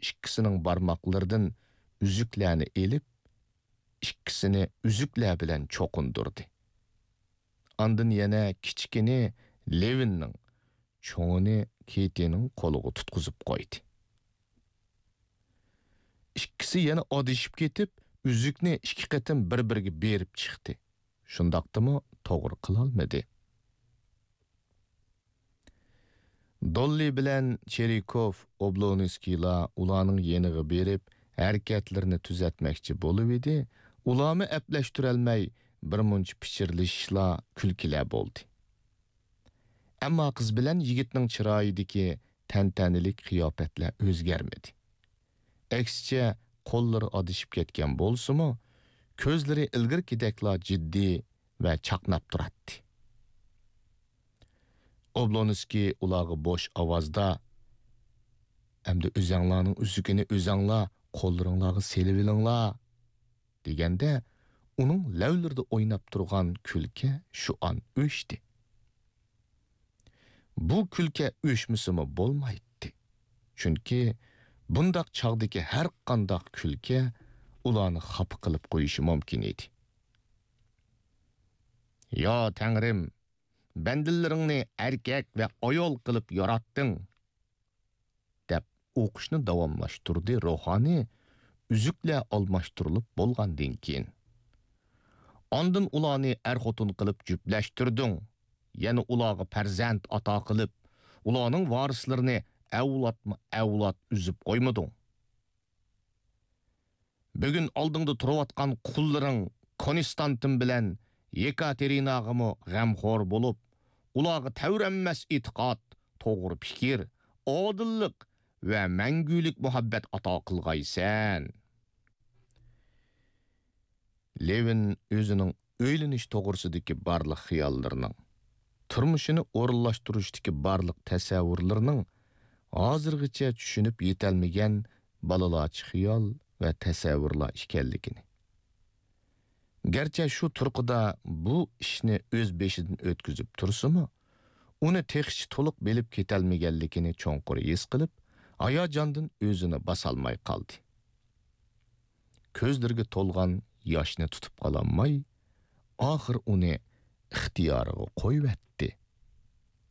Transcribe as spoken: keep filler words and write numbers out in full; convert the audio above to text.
ikkisining barmoqlaridan üzüklarni elib, ikkisini üzüklar bilan cho'qindurdi. Andın yana kichkini Levinning cho'ngini Ketining qo'liga tutqizib qo'ydi. Ikkisi yana odishib ketib, üzükni ikki qatim bir-biriga berib chiqdi. Shundaqdimi, to'g'ri qila olmadi. Dolly bilan Cherikov Oblonskiylar ularning yeniga berib, harakatlarini tuzatmoqchi bo'lib edi. Ularni aplashtirolmay bir muncha pichirlashlar, kulkilar bo'ldi. Ammo qiz bilan yigitning chiroyidagi tantanalik qiyofatlar o'zgarmadi. Aksicha qo'llari odishib ketgan bo'lsa-mu, ko'zlari ilgirkideklar jiddiy va chaqnab turadi. Oblonskiy ularga bo'sh ovozda "Endi o'zinglarning uzugini o'zinglar qo'llaringlarga selib olinglar" deganda, uning lavlarida o'ynab turgan kulka shu an o'chdi. Bu kulka o'chmisimi bo'lmaydi. Chunki bundaq chog'dagi har qanday kulka ularni xafa qilib qo'yishi mumkin edi. "Yo Tangrim, bandillaringni erkak va ayol qilib yaratding" deb o'qishni davomlashtirdi ruhoniy üzüklar almashtirilib bo'lgandan keyin. Ondan ularni er-xotin qilib juplashtirding. Yana ularga farzand ato qilib, ularning varislarini avlodma avlod üzüp qo'ymading. Bugun oldingda turayotgan qullaring Konstantin bilan Yekaterinaga g'amxo'r bo'lib, ularga tavranmas e'tiqod, to'g'ri fikr, odillik va mangulik muhabbat ato qilgaysan. Levin o'zining o'ylanish to'g'risidagi barliq xiyollarning, turmushini o'rinlashtirishdagi barliq tasavvurlarning hozirgacha tushunib yetalmagan balalarcha xiyol va tasavvurlar ekanligini. Gerçi şu turqida bu ishni o'z beshidan o'tkazib tursa-mu, uni texchi to'liq bilib ketalmaganligini cho'nqur his qilib, hayajondan o'zini basalmay qoldi. Ko'zlariga to'lgan yoshni tutib qololmay, oxir uni ixtiyoriga qo'yibdi.